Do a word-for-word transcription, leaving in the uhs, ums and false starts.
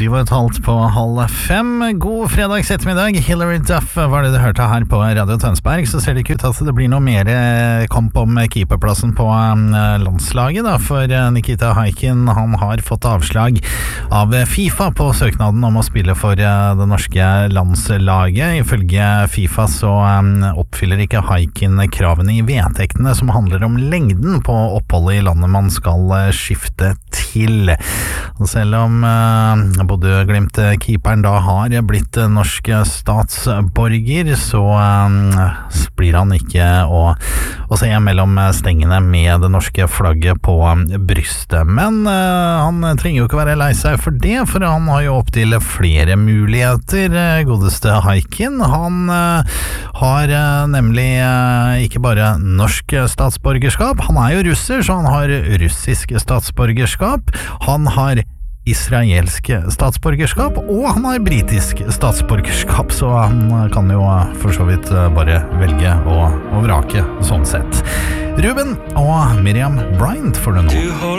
Syv og et halvt på halv fem. God fredags ettermiddag. Hilary Duff var det du hørte her på Radio Tønsberg. Så ser det ikke ut at det blir noe mer kamp om keeperplassen på landslaget da, for Nikita Haikin, han har fått avslag av FIFA på søknaden om å spille for det norske landslaget. Ifølge FIFA så oppfyller ikke Haikin kravene i vedtektene som handler om lengden på oppholdet i landet man skal skifte til. Selv om uh, Bodø-Glimt-keeperen da har blitt norsk statsborger, så uh, blir han ikke å, å se mellom stengene med det norske flagget på brystet. Men uh, han trenger jo ikke være lei seg for det, for han har jo opp til flere muligheter, godeste Haikin. Han uh, har uh, nemlig uh, ikke bare norsk statsborgerskap, han er jo russer, så han har russisk statsborgerskap, han har israelsk statsborgerskap, og han har britisk statsborgerskap, så han kan jo for så vidt bare velge å, å vrake sånn sett. Ruben og Miriam Bryant får du nå.